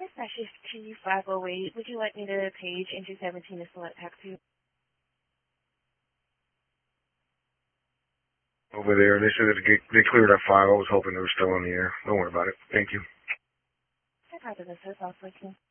Dispatch is T508. Would you like me to page into 17 to select taxi? Over there, they said that they cleared up 5. I was hoping they were still on the air. Don't worry about it. Thank you. I thought this was also